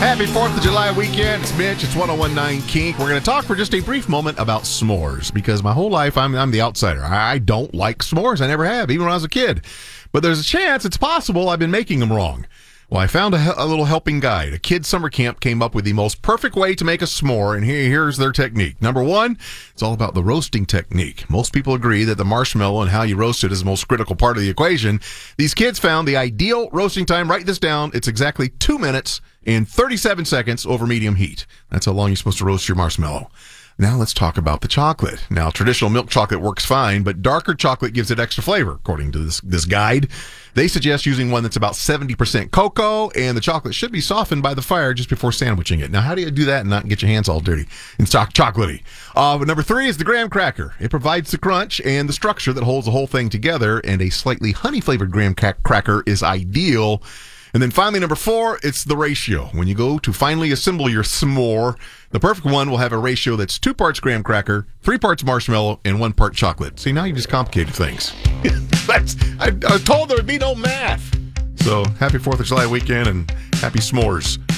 Happy 4th of July weekend. It's Mitch. It's 1019 Kink. We're going to talk for just a brief moment about s'mores because my whole life I'm the outsider. I don't like s'mores. I never have, even when I was a kid. But there's a chance it's possible I've been making them wrong. Well, I found a little helping guide. A kid's summer camp came up with the most perfect way to make a s'more, and here's their technique. Number one, it's all about the roasting technique. Most people agree that the marshmallow and how you roast it is the most critical part of the equation. These kids found the ideal roasting time. Write this down. It's exactly 2 minutes and 37 seconds over medium heat. That's how long you're supposed to roast your marshmallow. Now let's talk about the chocolate. Now, traditional milk chocolate works fine, but darker chocolate gives it extra flavor, according to this guide. They suggest using one that's about 70% cocoa, and the chocolate should be softened by the fire just before sandwiching it. Now, how do you do that and not get your hands all dirty and chocolatey? But number three is the graham cracker. It provides the crunch and the structure that holds the whole thing together, and a slightly honey-flavored graham cracker is ideal. And then finally, number four, it's the ratio. When you go to finally assemble your s'more, the perfect one will have a ratio that's 2 parts graham cracker, 3 parts marshmallow, and 1 part chocolate. See, now you just complicated things. I was told there would be no math. So, happy 4th of July weekend and happy s'mores.